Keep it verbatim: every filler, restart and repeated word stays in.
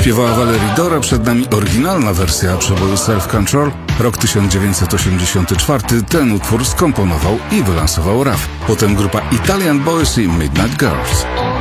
Śpiewała Valerie Dora, przed nami oryginalna wersja przeboju Self Control. Rok tysiąc dziewięćset osiemdziesiąty czwarty. Ten utwór skomponował i wylansował Raf. Potem grupa Italian Boys i Midnight Girls.